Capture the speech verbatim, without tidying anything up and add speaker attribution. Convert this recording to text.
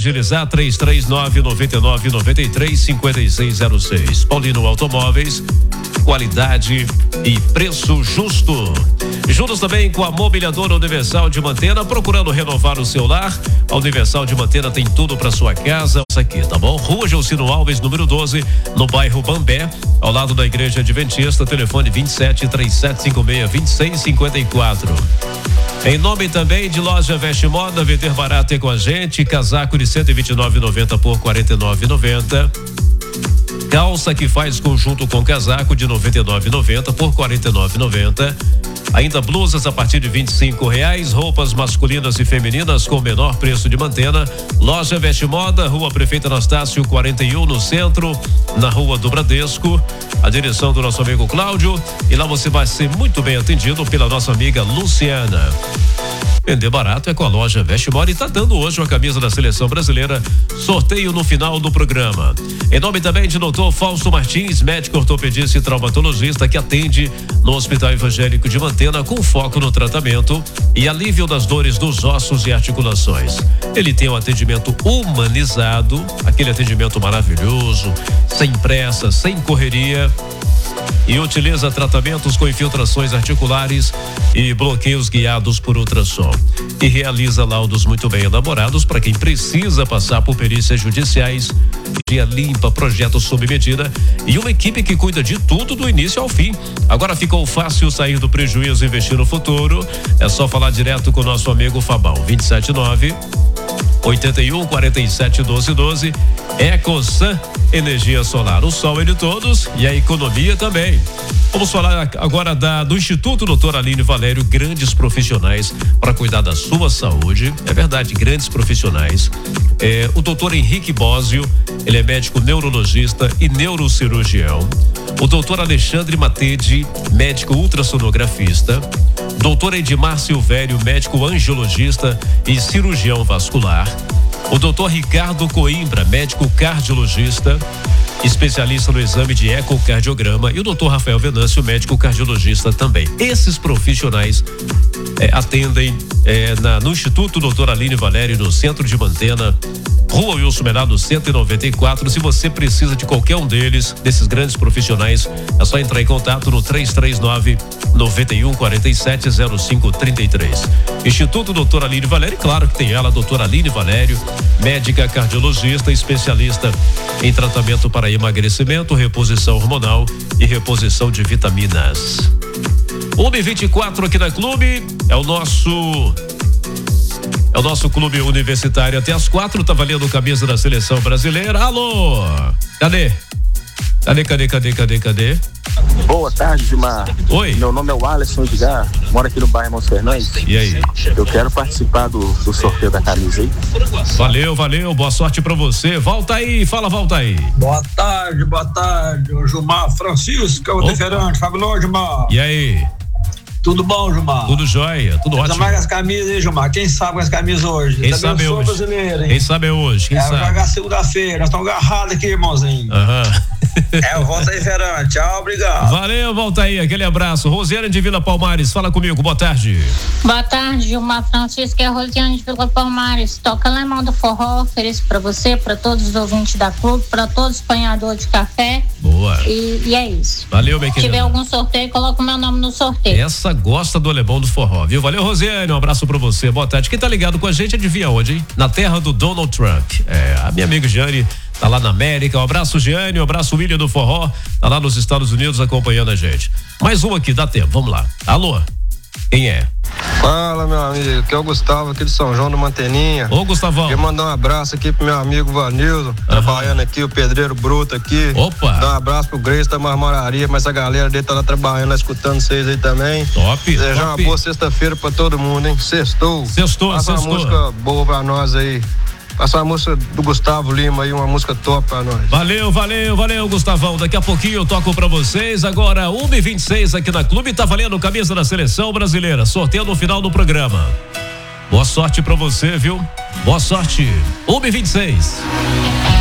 Speaker 1: agilizar, três três nove, nove nove nove três, cinco seis zero seis. Paulino Automóveis, qualidade e preço justo. Juntos também com a Mobiliadora Universal de Mantena, procurando renovar o seu lar. A Universal de Mantena tem tudo para sua casa. Isso aqui, tá bom? Rua Gelcino Alves, número doze, no bairro Bambé, ao lado da Igreja Adventista. Telefone vinte e sete, trinta e sete cinquenta e seis, vinte e seis cinquenta e quatro. Em nome também de Loja Veste Moda, vender barato é com a gente. Casaco de cento e vinte e nove reais e noventa centavos por quarenta e nove reais e noventa centavos. Calça que faz conjunto com casaco de noventa e nove reais e noventa centavos por quarenta e nove reais e noventa centavos. Ainda blusas a partir de vinte e cinco reais, roupas masculinas e femininas com o menor preço de Mantena. Loja Veste Moda, Rua Prefeito Anastácio quarenta e um, no centro, na Rua do Bradesco. A direção do nosso amigo Cláudio, e lá você vai ser muito bem atendido pela nossa amiga Luciana. Vender barato é com a Loja Veste Moda, e tá dando hoje uma camisa da Seleção Brasileira, sorteio no final do programa. Em nome também de doutor Fausto Martins, médico ortopedista e traumatologista, que atende no Hospital Evangélico de Mantena, com foco no tratamento e alívio das dores dos ossos e articulações. Ele tem um atendimento humanizado, aquele atendimento maravilhoso, sem pressa, sem correria, e utiliza tratamentos com infiltrações articulares e bloqueios guiados por ultrassom. E realiza laudos muito bem elaborados para quem precisa passar por perícias judiciais, dia limpa, projeto sob medida e uma equipe que cuida de tudo do início ao fim. Agora ficou fácil sair do prejuízo e investir no futuro. É só falar direto com o nosso amigo Fabão. vinte e sete nove, oitenta e um, quarenta e sete, doze doze. Ecosan Energia Solar, o sol é de todos e a economia também. Vamos falar agora da, do Instituto doutor Aline Valério, grandes profissionais para cuidar da sua saúde. É verdade, grandes profissionais. É, o doutor Henrique Bósio, ele é médico neurologista e neurocirurgião. O doutor Alexandre Matede, médico ultrassonografista. Doutor Edmar Silvério, médico angiologista e cirurgião vascular. O doutor Ricardo Coimbra, médico cardiologista, especialista no exame de ecocardiograma, e o doutor Rafael Venâncio, médico cardiologista também. Esses profissionais é, atendem é, na, no Instituto doutor Aline Valério, no centro de Mantena, Rua Wilson Melado, cento e noventa e quatro. Se você precisa de qualquer um deles, desses grandes profissionais, é só entrar em contato no três três nove, nove um, quatro sete, zero cinco três três. Instituto doutor Aline Valério, claro que tem ela, doutora Aline Valério, médica cardiologista, especialista em tratamento para emagrecimento, reposição hormonal e reposição de vitaminas. uma e vinte e quatro aqui na Clube, é o nosso É o nosso clube universitário até as quatro, tá valendo camisa da Seleção Brasileira. Alô? Cadê? Cadê, cadê, cadê, cadê, cadê?
Speaker 2: Boa tarde, Gilmar.
Speaker 1: Oi.
Speaker 2: Meu nome é o Alisson Edgar, moro aqui no bairro Irmãos Fernandes.
Speaker 1: E aí?
Speaker 2: Eu quero participar do, do sorteio da camisa aí.
Speaker 1: Valeu, valeu, boa sorte pra você. Volta aí, fala, volta aí.
Speaker 3: Boa tarde, boa tarde, o Gilmar Francisco, o diferente, Fabulão, Gilmar.
Speaker 1: E aí?
Speaker 3: Tudo bom, Gilmar?
Speaker 1: Tudo jóia, tudo ótimo.
Speaker 3: Como é as camisas aí, Gilmar? Quem sabe com as camisas hoje?
Speaker 1: Quem sabe é hoje?
Speaker 3: Brasileiro, hein?
Speaker 1: Quem sabe é hoje? Quem
Speaker 3: é,
Speaker 1: sabe?
Speaker 3: Vai jogar segunda-feira, nós estamos agarrados aqui, irmãozinho.
Speaker 1: Aham.
Speaker 3: É, volta aí, Ferran. Tchau, obrigado.
Speaker 1: Valeu, volta aí, aquele abraço. Rosiane de Vila Palmares, fala comigo, boa tarde.
Speaker 4: Boa tarde, Gilmar Francisco, é a Rosiane de Vila Palmares. Toca Lemão do Forró, ofereço pra você, pra todos os ouvintes da clube, pra todos os apanhadores de café.
Speaker 1: Boa.
Speaker 4: E, e é isso.
Speaker 1: Valeu, minha
Speaker 4: Se
Speaker 1: querida.
Speaker 4: tiver algum sorteio, coloca o meu nome no sorteio.
Speaker 1: Essa gosta do Alemão do Forró, viu? Valeu, Rosiane, um abraço pra você, boa tarde. Quem tá ligado com a gente, adivinha onde, hein? Na terra do Donald Trump. É, a minha amiga Jane tá lá na América. Um abraço, Giane, um abraço, William do Forró, tá lá nos Estados Unidos acompanhando a gente. Mais um aqui, dá tempo, vamos lá. Alô? Quem é?
Speaker 5: Fala, meu amigo, aqui é o Gustavo, aqui de São João do Manteninha.
Speaker 1: Ô, Gustavão.
Speaker 5: Queria mandar um abraço aqui pro meu amigo Vanildo, trabalhando aqui, o pedreiro bruto aqui.
Speaker 1: Opa!
Speaker 5: Dar um abraço pro Grace da Marmoraria, mas a galera dele tá lá trabalhando, lá escutando vocês aí também.
Speaker 1: Top,
Speaker 5: Desejar
Speaker 1: top.
Speaker 5: uma boa sexta-feira pra todo mundo, hein? Sextou.
Speaker 1: Sextou,
Speaker 5: Passa
Speaker 1: sextou.
Speaker 5: uma música boa pra nós aí. Passa uma música do Gustavo Lima aí, uma música top pra nós.
Speaker 1: Valeu, valeu, valeu, Gustavão. Daqui a pouquinho eu toco pra vocês. Agora, uma e vinte e seis aqui na Clube, tá valendo camisa da Seleção Brasileira. Sorteio no final do programa. Boa sorte pra você, viu? Boa sorte. uma e vinte e seis.